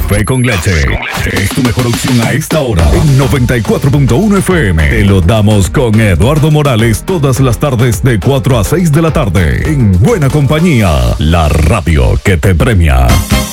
Café con leche. Es tu mejor opción a esta hora. En 94.1 FM. Te lo damos con Eduardo Morales todas las tardes de 4 a 6 de la tarde. En buena compañía. La radio que te premia.